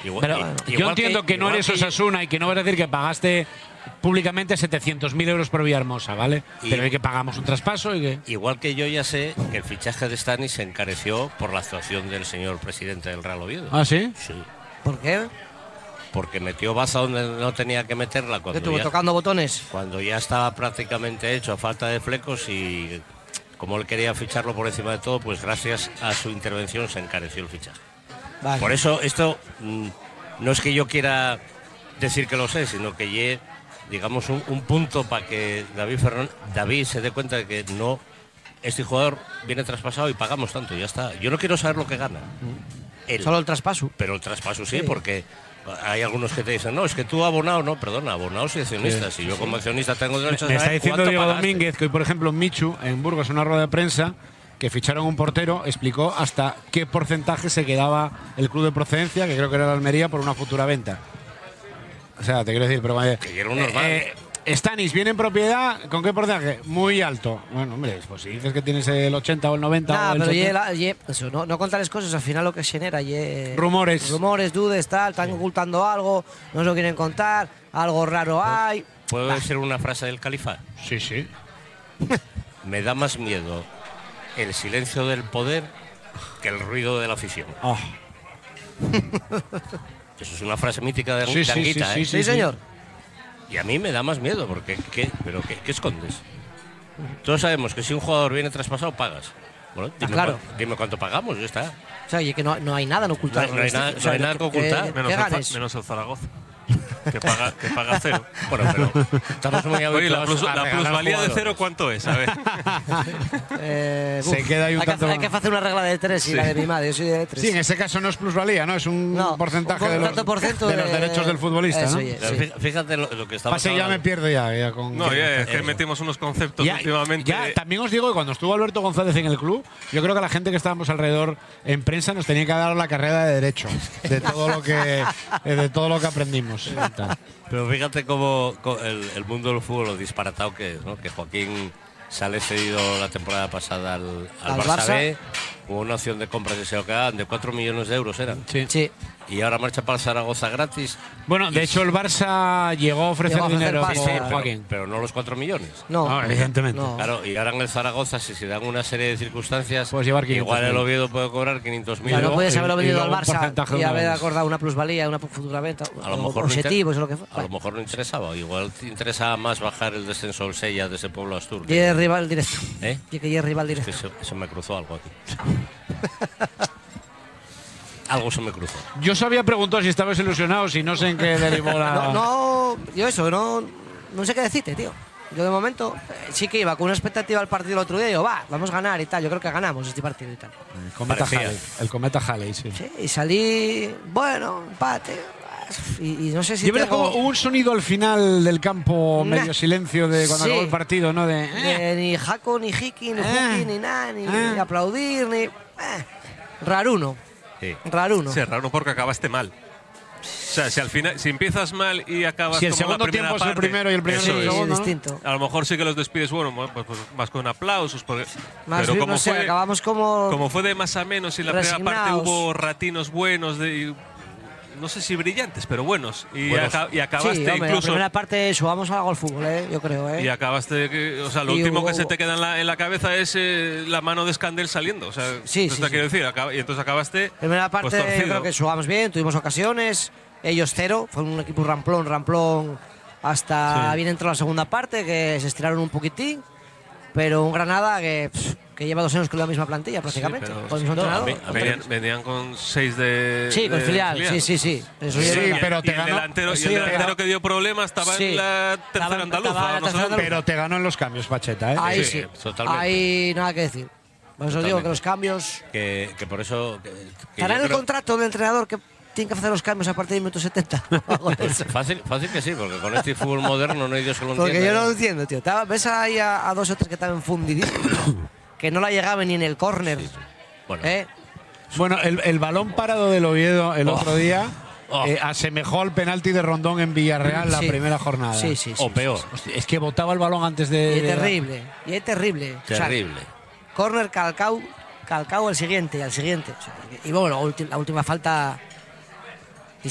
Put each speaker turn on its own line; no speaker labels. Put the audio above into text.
Pero yo entiendo que no eres Osasuna y que no vas a decir que pagaste públicamente 700.000 euros por Villahermosa, ¿vale? Pero hay que pagamos un traspaso y que…
Igual que yo ya sé que el fichaje de Stanis se encareció por la actuación del señor presidente del Real Oviedo.
¿Ah, sí?
Sí.
¿Por qué?
Porque metió baza donde no tenía que meterla
¿Que
cuando
estuvo
ya,
tocando botones?
cuando ya estaba prácticamente hecho a falta de flecos, y como él quería ficharlo por encima de todo, pues gracias a su intervención se encareció el fichaje.
Vale.
Por eso esto no es que yo quiera decir que lo sé, sino que digamos un punto para que David se dé cuenta de que no, este jugador viene traspasado y pagamos tanto, ya está. Yo no quiero saber lo que gana. Él.
Solo el traspaso.
Pero el traspaso sí, porque hay algunos que te dicen, no, es que tú abonado, no, perdona, abonado soy accionista. Si yo como accionista tengo derecho a
Me
saber
está diciendo
cuánto
Diego
pagaste.
Domínguez que hoy, por ejemplo, Michu, en Burgos, en una rueda de prensa, que ficharon un portero, explicó hasta qué porcentaje se quedaba el club de procedencia, que creo que era la Almería, por una futura venta. O sea, te quiero decir, pero
que era un normal.
Stanis viene en propiedad, ¿con qué porcentaje? Muy alto. Bueno, hombre, pues si dices que tienes el 80 o el 90
Nah,
o el
pero
70.
eso, no contar las cosas, al final lo que genera
Rumores.
Rumores, dudas, tal, están ocultando algo, no se lo quieren contar, algo raro hay.
¿Puede ser una frase del califa?
Sí, sí.
Me da más miedo el silencio del poder que el ruido de la afición.
Oh.
Eso es una frase mítica de
Sí, sí,
Anguita,
sí,
¿eh?
Sí, señor.
Y a mí me da más miedo, porque ¿qué escondes? Todos sabemos que si un jugador viene traspasado, pagas. Bueno, dime,
claro.
Dime cuánto pagamos, ya está.
O sea, y que no hay nada en ocultar.
No hay nada- no hay nada que ocultar.
Menos el Zaragoza, que paga cero.
Bueno, pero estamos muy
Oye, la
habituados a regalar
plusvalía de
jugadores.
cero, ¿cuánto es? A ver.
Se queda ahí un tanto…
Hay que hacer una regla de 3 y la de mi madre, yo soy de 3.
Sí, en ese caso no es plusvalía, ¿no? Es un porcentaje de los derechos del futbolista,
Eso,
¿no?
sí.
Fíjate lo que estamos
Pase ya me
hablando.
pierdo ya con…
No, ya es que metimos unos conceptos últimamente.
Ya, también os digo que cuando estuvo Alberto González en el club, yo creo que la gente que estábamos alrededor en prensa nos tenía que dar la carrera de derecho de todo lo que aprendimos.
Pero fíjate cómo el mundo del fútbol, lo disparatado que es, ¿no? Que Joaquín sale cedido la temporada pasada al Barça B, hubo una opción de compra que se lo quedaban de 4 millones de euros, eran.
Sí.
Y ahora marcha para el Zaragoza gratis.
Bueno, de hecho el Barça llegó a ofrecer dinero
pasta.
por
pero,
Joaquín.
pero no los 4 millones.
No,
evidentemente.
No.
Claro, y ahora en el Zaragoza, si se dan una serie de circunstancias,
Puedes llevar 500.000.
igual el Oviedo puede cobrar 500.000
Ya no
euros.
puedes haberlo
y
vendido al
luego un porcentaje
Barça y
de una
haber
vez.
acordado una plusvalía, una futura venta,
A lo mejor
objetivos o lo que fue.
A lo mejor no interesaba. Igual te interesaba más bajar el descenso del Sella de ese pueblo Astur.
Y es rival directo.
¿Eh?
Y que es rival directo.
Eso me cruzó algo aquí. Algo se me cruzó.
Yo os había preguntado si estabais ilusionados y no sé en qué derivó la…
Yo eso, no sé qué decirte, tío. Yo de momento sí que iba con una expectativa al partido el otro día y digo, vamos a ganar y tal. Yo creo que ganamos este partido y tal.
El cometa Halley, sí.
Sí, y salí, bueno, empate. Y no sé si
Yo creo que
tengo…
hubo un sonido al final del campo,
Nah.
medio silencio de cuando
Sí.
acabó el partido, ¿no?
Ni Jaco, ni Hiki, ni Juki, ni nada, ni aplaudir, ni… raruno.
Sí.
Raruno.
Sí, raro porque acabaste mal. O sea, si al final, si empiezas mal y acabas
Si el
como la
segundo
primera
tiempo es el
parte,
primero y el primero
eso
es el
es.
segundo, ¿no?
distinto.
A lo mejor sí que los despides, bueno, pues vas con aplausos. Pero
Más bien, no sé, acabamos como
fue de más a menos y la primera parte
resignados.
hubo ratinos buenos, no sé si brillantes, pero buenos. Y acabaste
sí, hombre, la
incluso.
primera parte subamos algo al fútbol, yo creo,
Y acabaste, o sea, lo
Y
último
hubo-
que se te queda en la cabeza es la mano de Escandel saliendo. O sea,
Sí,
eso
sí,
te
sí.
quiero decir. Y entonces acabaste.
Primera parte
pues,
yo
torcido.
creo que subamos bien, tuvimos ocasiones, ellos cero, fue un equipo ramplón hasta bien entró la segunda parte, que se estiraron un poquitín, pero un Granada que lleva 2 años con la misma plantilla prácticamente,
pero-
con el mismo entrenador.
Venían con 6 de.
Sí, con
de
filial, sí. Eso
Sí,
es verdad.
pero te
el
ganó.
delantero,
Sí,
y el
te
delantero
ganó.
que dio problemas estaba
Sí.
en la
Estaba
tercera
en
andaluza.
la
no sé
tercera
dónde.
Pero te ganó en los cambios, Pacheta, ¿eh?
Ahí
Sí,
sí,
totalmente.
ahí nada que decir. Por eso digo que los cambios…
Que por eso. Que
¿Estará
yo
en el
creo-
contrato del entrenador que tiene que hacer los cambios a partir de minuto 70?
Fácil que sí, porque con este fútbol moderno no hay Dios que lo
Porque
entienda.
yo no lo entiendo, tío. Ves ahí a 2 o 3 que estaban fundidísimos, que no la llegaban ni en el córner.
Bueno,
Bueno, el balón parado del Oviedo el otro día
Oh.
asemejó al penalti de Rondón en Villarreal la
Sí.
primera jornada.
Sí.
o peor.
Hostia, es que botaba el balón antes
Y
de…
es terrible, O sea,
Terrible.
córner calcao al siguiente, al siguiente. O sea, y bueno, la última falta